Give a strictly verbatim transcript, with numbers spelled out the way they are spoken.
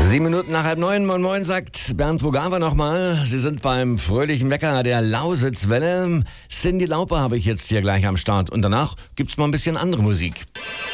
Sieben Minuten nach halb neun, moin moin, sagt Bernd Vogava nochmal. Sie sind beim fröhlichen Wecker der Lausitzwelle. Cyndi Lauper habe ich jetzt hier gleich am Start. Und danach gibt's mal ein bisschen andere Musik.